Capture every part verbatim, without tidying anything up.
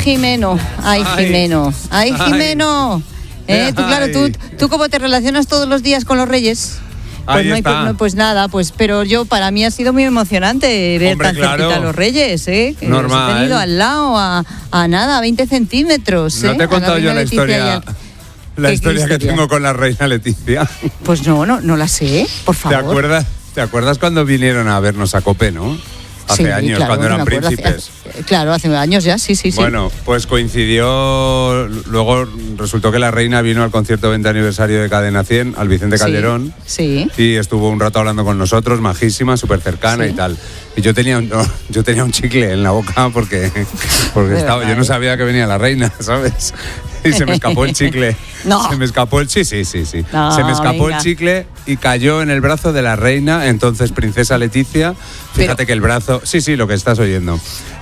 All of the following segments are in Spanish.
Jimeno, ay, Ay. Jimeno, ay, Jimeno. ¿Eh? Tú, claro, tú, Ay. tú cómo te relacionas todos los días con los Reyes. Pues Ahí no hay, está. pues, no, pues nada, pues pero yo para mí ha sido muy emocionante ver Hombre, tan claro. cerquita a los Reyes, ¿eh? Que Normal. los he tenido al lado a, a nada, a veinte centímetros. No ¿eh? te he A contado yo reina la Leticia y historia, al- la ¿Qué historia que historia? tengo con la reina Leticia. Pues no, no, no la sé, por ¿Te favor. acuerdas? ¿Te acuerdas cuando vinieron a vernos a Cope, no? Hace Sí, años, claro, cuando me eran acuerdo, hace- príncipes. claro, hace años ya, sí, sí, sí. Bueno, pues coincidió, luego resultó que la reina vino al concierto veinte aniversario de Cadena cien, al Vicente Sí, Calderón, Sí. y estuvo un rato hablando con nosotros, majísima, súper cercana Sí. y tal. Y yo tenía, un, no, yo tenía un chicle en la boca porque, porque De estaba, verdad, yo no ¿eh? sabía que venía la reina, ¿sabes? Y se me escapó el chicle. No. Se me escapó el sí, sí, sí, sí. No, se me escapó venga. el chicle y cayó en el brazo de la reina, entonces princesa Leticia. Fíjate Pero- que el brazo, sí, sí, lo que estás oyendo.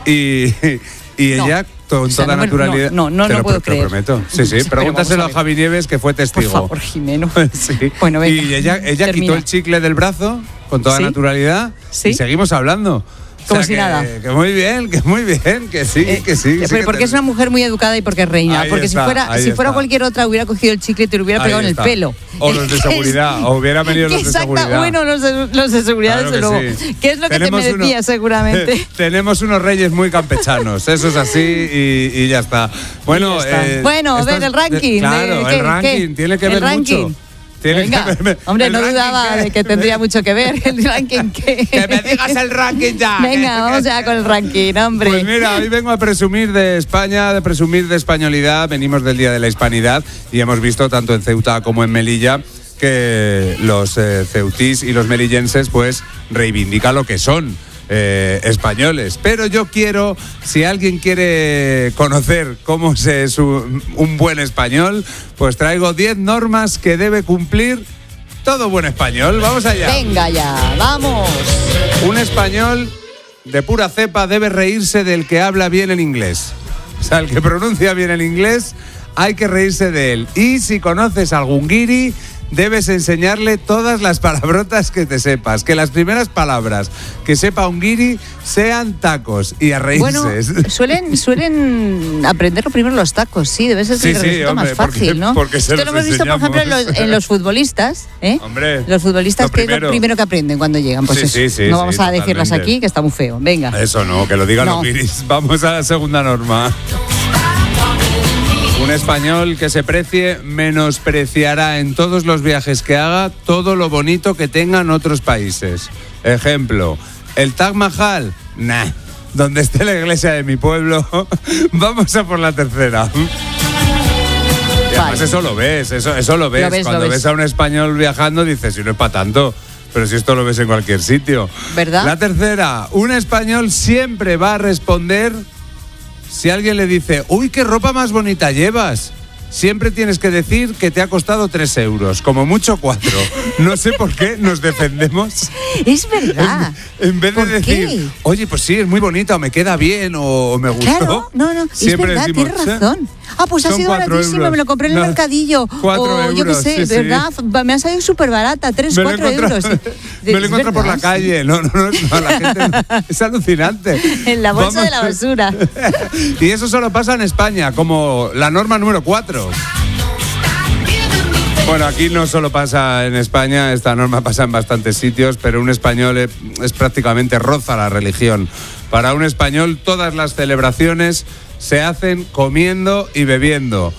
Y, y No. ella, con O sea, toda no me- naturalidad. no, no, no te lo lo, puedo te lo creer. prometo. Sí, sí, Pero pregúntaselo vamos a a Javi Nieves, que fue Por testigo. favor, Jimeno. Sí. Bueno, venga. Y ella, ella quitó Termina. el chicle del brazo con toda ¿Sí? naturalidad ¿Sí? y seguimos hablando. Como O sea, si que- nada. Que muy bien, que muy bien, que sí, Eh, que sí. que sí pero que porque te- es una mujer muy educada y porque es reina. Ahí porque está, si fuera, ahí si fuera está. cualquier otra hubiera cogido el chicle y te lo hubiera Ahí pegado en el está. pelo. O los de seguridad, o hubieran venido los de Exacta, seguridad. Bueno, los de, los de seguridad, Claro desde que luego. sí. ¿Qué es lo que Tenemos te merecía, uno- seguramente? Tenemos unos reyes muy campechanos, eso es así y, y ya está. Bueno, Y ya está. eh, Bueno, a esto ver, es- el ranking, Claro, de- el ¿qué- ranking qué? tiene que El ver ranking. mucho. Tiene Venga. que ver- Hombre, el no ranking, dudaba ¿qué? de que tendría mucho que ver el ranking. Que, Que me digas el ranking ya. Venga, vamos ya con el ranking, hombre. Pues mira, hoy vengo a presumir de España, de presumir de españolidad. Venimos del Día de la Hispanidad y hemos visto tanto en Ceuta como en Melilla que los eh, ceutís y los melillenses pues reivindican lo que son. Eh, españoles, pero yo quiero, si alguien quiere conocer cómo se es un, un buen español, pues traigo diez normas que debe cumplir todo buen español. Vamos allá. Venga ya, vamos. Un español de pura cepa debe reírse del que habla bien el inglés. O sea, el que pronuncia bien el inglés, hay que reírse de él. Y si conoces algún guiri, debes enseñarle todas las palabrotas que te sepas. Que las primeras palabras que sepa un guiri sean tacos y a reírse. Bueno, suelen, suelen aprenderlo primero los tacos, sí, debe ser Sí, el sí, resultado hombre, más fácil, porque- ¿no? porque se Esto los lo hemos visto, por ejemplo, en los, enseñamos. en los futbolistas, ¿eh? Hombre, los futbolistas, lo que es primero. lo primero que aprenden cuando llegan. Pues Sí, eso. sí, sí, no sí, vamos a decirlas totalmente. aquí, que está muy feo. Venga. Eso no, que lo digan No. los guiris. Vamos a la segunda norma. Un español que se precie menospreciará en todos los viajes que haga todo lo bonito que tengan otros países. Ejemplo, el Taj Mahal, nah. Donde esté la iglesia de mi pueblo, vamos a por la tercera. Y además Vale. eso lo ves, eso, eso lo ves. Lo ves, lo Cuando ves. ves a un español viajando dices, si no es para tanto. Pero si esto lo ves en cualquier sitio. ¿Verdad? La tercera, un español siempre va a responder si alguien le dice, uy, qué ropa más bonita llevas. Siempre tienes que decir que te ha costado tres euros, como mucho cuatro. No sé por qué nos defendemos. Es verdad. En, en vez de ¿Por decir, qué? oye, pues sí, es muy bonita, o me queda bien, o, o me gustó. Claro, no, no, es Siempre verdad, decimos, tienes razón. Ah, pues ha son sido cuatro baratísimo, euros. me lo compré en el No, mercadillo. cuatro o yo qué euros, sé, sí, sí. ¿verdad? Me ha salido súper barata, tres, Me lo cuatro encontré- euros. Me lo Es encuentro por la verdad, calle. No, no, no, no, la gente es alucinante. sí. En la bolsa de la basura. Y eso solo pasa en España, como la norma número cuatro. Bueno, aquí no solo pasa en España, esta norma pasa en bastantes sitios, pero un español es, es prácticamente roza la religión. Para un español todas las celebraciones se hacen comiendo y bebiendo.